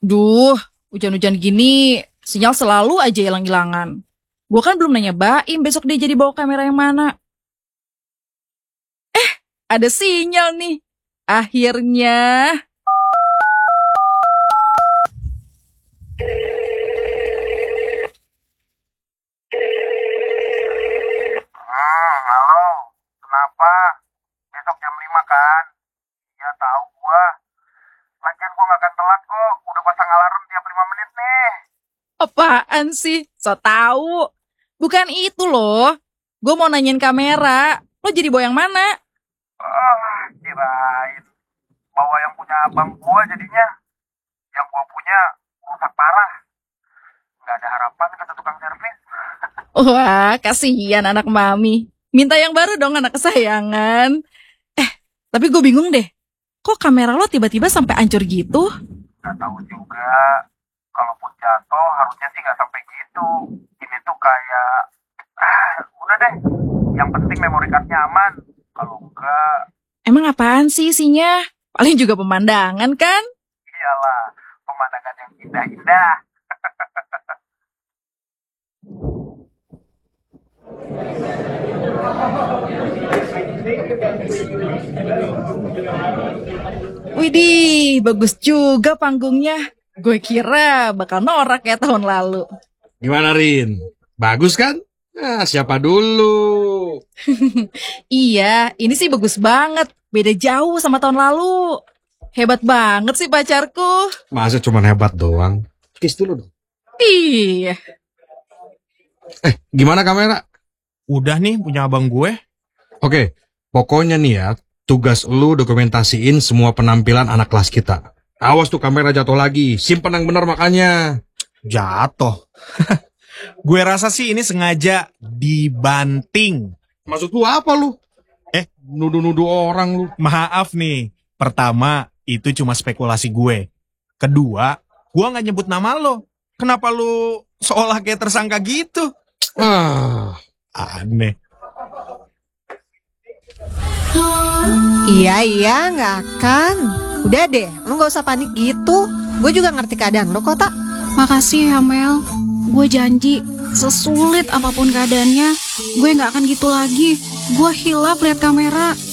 Duh, hujan-hujan gini, sinyal selalu aja hilang-hilangan. Gue kan belum nanya Baim besok dia jadi bawa kamera yang mana. Ada sinyal nih. Akhirnya. Halo. Kenapa? Besok jam 5 kan? Iya tahu gua. Lagian gua gak akan telat kok. Udah pasang alarm tiap 5 menit nih. Apaan sih? So tahu. Bukan itu loh. Gue mau nanyain kamera. Lo jadi bawa yang mana? Kirain. Bawa yang punya abang gua jadinya. Yang gua punya rusak parah. Gak ada harapan kata tukang servis. Wah, kasihan anak mami. Minta yang baru dong anak kesayangan. Tapi gue bingung deh. Kok kamera lo tiba-tiba sampai hancur gitu? Gak tahu juga. Kalaupun jatuh harusnya sih gak sampai gitu. Ini tuh kayak... udah deh. Yang penting memory cardnya aman. Kalau enggak... Emang apaan sih isinya? Paling juga pemandangan kan? Iyalah. Pemandangan yang indah-indah. Widih, bagus juga panggungnya. Gue kira bakal norak ya tahun lalu. Gimana Rin? Bagus kan? Nah, siapa dulu? Iya, ini sih bagus banget. Beda jauh sama tahun lalu. Hebat banget sih pacarku. Masa cuma hebat doang? Kiss dulu dong. Iya. Gimana kamera? Udah nih punya abang gue. Oke, pokoknya nih ya, tugas lu dokumentasiin semua penampilan anak kelas kita. Awas tuh kamera jatuh lagi, simpen yang benar makanya. Jatuh. Gue rasa sih ini sengaja dibanting. Maksud lu apa lu? Nuduh-nuduh orang lu. Maaf nih. Pertama, itu cuma spekulasi gue. Kedua, gue gak nyebut nama lo. Kenapa lu seolah kayak tersangka gitu? Aneh. Iya, nggak akan. Udah deh, lu nggak usah panik gitu. Gue juga ngerti keadaan lo kok, Tak. Makasih ya Mel. Gue janji, sesulit apapun keadaannya, gue gak akan gitu lagi. Gue hilaf lihat kamera.